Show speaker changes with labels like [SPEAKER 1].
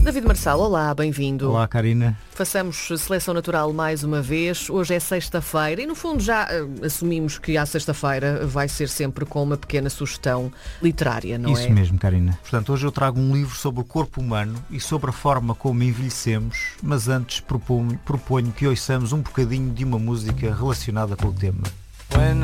[SPEAKER 1] David Marçal, olá, bem-vindo.
[SPEAKER 2] Olá, Karina.
[SPEAKER 1] Façamos seleção natural mais uma vez. Hoje é sexta-feira e, no fundo, já assumimos que à sexta-feira vai ser sempre com uma pequena sugestão literária, não é?
[SPEAKER 2] Isso mesmo, Karina. Portanto, hoje eu trago um livro sobre o corpo humano e sobre a forma como envelhecemos, mas antes proponho que ouçamos um bocadinho de uma música relacionada com o tema.